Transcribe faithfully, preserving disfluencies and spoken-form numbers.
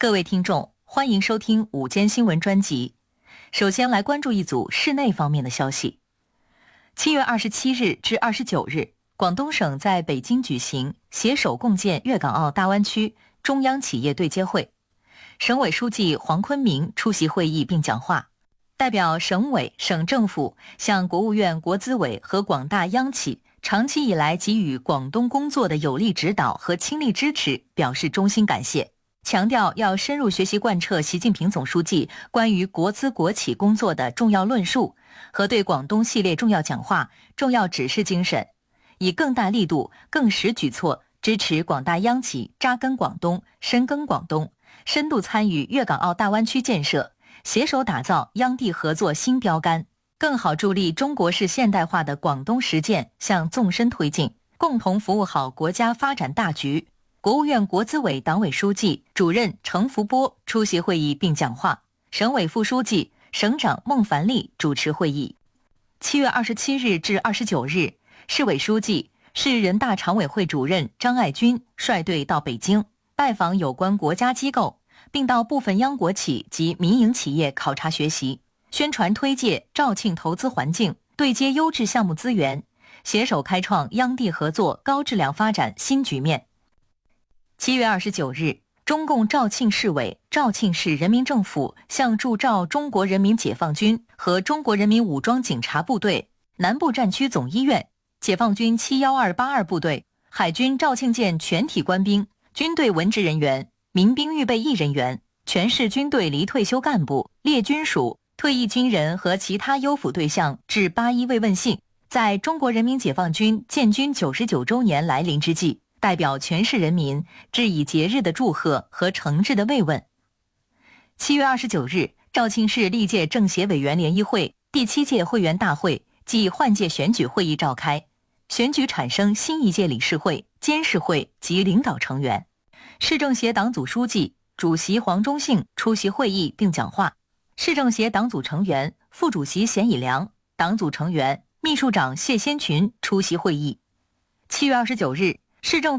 各位听众，欢迎收听午间新闻专辑。首先来关注一组室内方面的消息。七月二十七日至二十九日，广东省在北京举行携手共建粤港澳大湾区中央企业对接会，省委书记黄坤明出席会议并讲话，代表省委、省政府向国务院国资委和广大央企长期以来给予广东工作的有力指导和倾力支持表示衷心感谢，强调要深入学习贯彻习近平总书记关于国资国企工作的重要论述和对广东系列重要讲话、重要指示精神，以更大力度、更实举措支持广大央企扎根广东、深耕广东，深度参与粤港澳大湾区建设，携手打造央地合作新标杆，更好助力中国式现代化的广东实践向纵深推进，共同服务好国家发展大局。国务院国资委党委书记、主任程福波出席会议并讲话，省委副书记、省长孟凡利主持会议。七月二十七日至二十九日，市委书记、市人大常委会主任张爱军率队到北京，拜访有关国家机构，并到部分央国企及民营企业考察学习，宣传推介肇庆投资环境，对接优质项目资源，携手开创央地合作高质量发展新局面。七月二十九日，中共肇庆市委、肇庆市人民政府向驻肇中国人民解放军和中国人民武装警察部队、南部战区总医院、解放军七一二八二部队、海军肇庆舰全体官兵、军队文职人员、民兵预备役人员、全市军队离退休干部、列军属、退役军人和其他优抚对象致八一慰问信。在中国人民解放军建军九十九周年来临之际，代表全市人民致以节日的祝贺和诚挚的慰问。七月二十九日，肇庆市历届政协委员联谊会第七届会员大会暨换届选举会议召开，选举产生新一届理事会、监事会及领导成员。市政协党组书记、主席黄忠信出席会议并讲话，市政协党组成员、副主席咸以良、党组成员、秘书长谢先群出席会议。七月二十九日，市政府